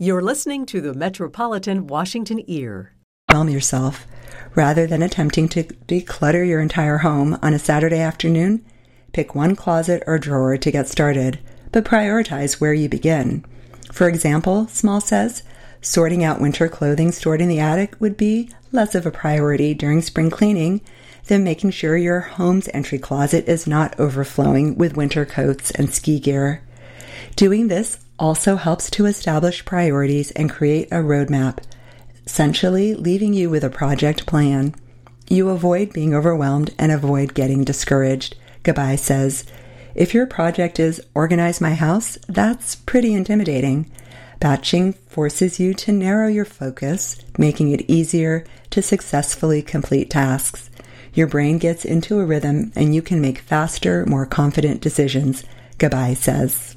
You're listening to the Metropolitan Washington Ear. Calm yourself. Rather than attempting to declutter your entire home on a Saturday afternoon, pick one closet or drawer to get started, but prioritize where you begin. For example, Small says, sorting out winter clothing stored in the attic would be less of a priority during spring cleaning than making sure your home's entry closet is not overflowing with winter coats and ski gear. Doing this also helps to establish priorities and create a roadmap, essentially leaving you with a project plan. You avoid being overwhelmed and avoid getting discouraged. Goodbye says, if your project is organize my house, that's pretty intimidating. Batching forces you to narrow your focus, making it easier to successfully complete tasks. Your brain gets into a rhythm and you can make faster, more confident decisions. Goodbye says.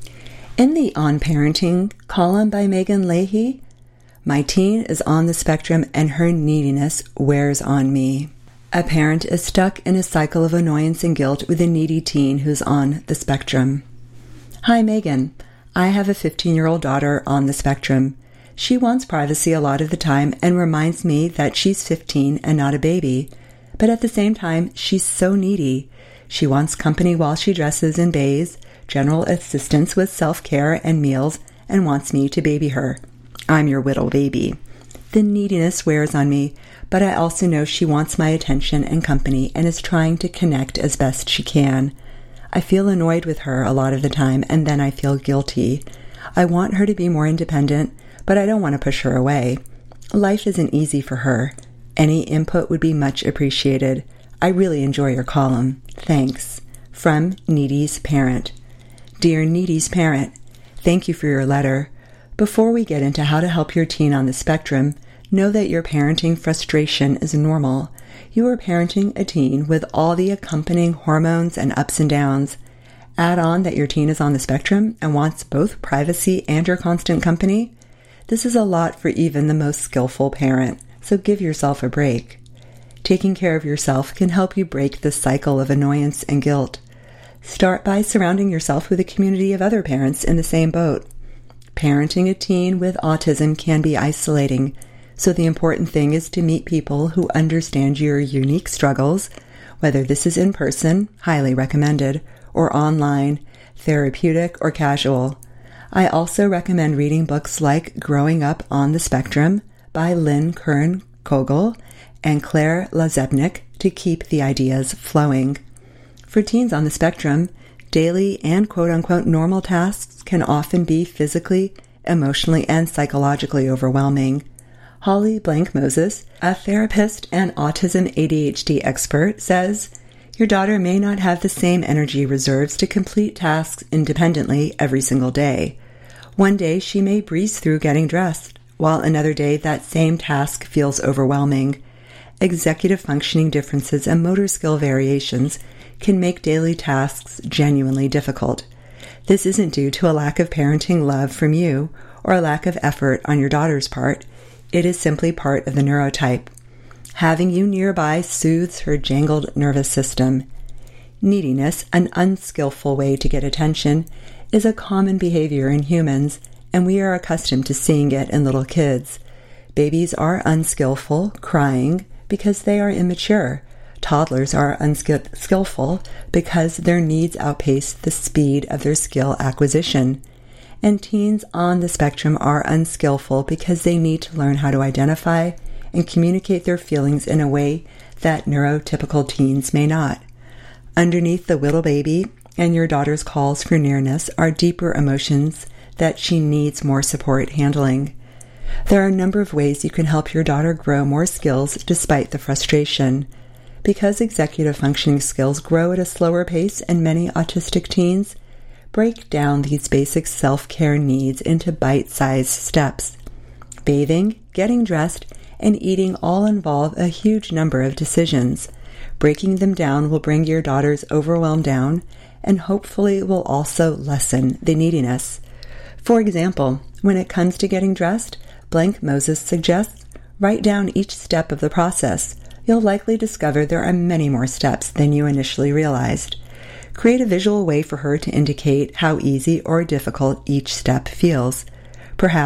In the On Parenting column by Megan Leahy, my teen is on the spectrum and her neediness wears on me. A parent is stuck in a cycle of annoyance and guilt with a needy teen who's on the spectrum. Hi, Megan. I have a 15-year-old daughter on the spectrum. She wants privacy a lot of the time and reminds me that she's 15 and not a baby. But at the same time, she's so needy. She wants company while she dresses and bathes, general assistance with self-care and meals, and wants me to baby her. I'm your little baby. The neediness wears on me, but I also know she wants my attention and company and is trying to connect as best she can. I feel annoyed with her a lot of the time, and then I feel guilty. I want her to be more independent, but I don't want to push her away. Life isn't easy for her. Any input would be much appreciated. I really enjoy your column. Thanks. From Needy's Parent. Dear Needy's Parent, thank you for your letter. Before we get into how to help your teen on the spectrum, know that your parenting frustration is normal. You are parenting a teen with all the accompanying hormones and ups and downs. Add on that your teen is on the spectrum and wants both privacy and your constant company. This is a lot for even the most skillful parent, so give yourself a break. Taking care of yourself can help you break the cycle of annoyance and guilt. Start by surrounding yourself with a community of other parents in the same boat. Parenting a teen with autism can be isolating, so the important thing is to meet people who understand your unique struggles, whether this is in person, highly recommended, or online, therapeutic or casual. I also recommend reading books like Growing Up on the Spectrum by Lynn Kern-Kogel and Claire Lazebnik to keep the ideas flowing. For teens on the spectrum, daily and quote-unquote normal tasks can often be physically, emotionally, and psychologically overwhelming. Holly Blank-Moses, a therapist and autism ADHD expert, says, your daughter may not have the same energy reserves to complete tasks independently every single day. One day she may breeze through getting dressed, while another day that same task feels overwhelming. Executive functioning differences and motor skill variations can make daily tasks genuinely difficult. This isn't due to a lack of parenting love from you or a lack of effort on your daughter's part. It is simply part of the neurotype. Having you nearby soothes her jangled nervous system. Neediness, an unskillful way to get attention, is a common behavior in humans, and we are accustomed to seeing it in little kids. Babies are unskillful, crying, because they are immature. Toddlers are unskillful because their needs outpace the speed of their skill acquisition. And teens on the spectrum are unskillful because they need to learn how to identify and communicate their feelings in a way that neurotypical teens may not. Underneath the little baby and your daughter's calls for nearness are deeper emotions that she needs more support handling. There are a number of ways you can help your daughter grow more skills despite the frustration. Because executive functioning skills grow at a slower pace in many autistic teens, break down these basic self-care needs into bite-sized steps. Bathing, getting dressed, and eating all involve a huge number of decisions. Breaking them down will bring your daughter's overwhelm down and hopefully will also lessen the neediness. For example, when it comes to getting dressed, Blank-Moses suggests write down each step of the process. You'll likely discover there are many more steps than you initially realized. Create a visual way for her to indicate how easy or difficult each step feels. Perhaps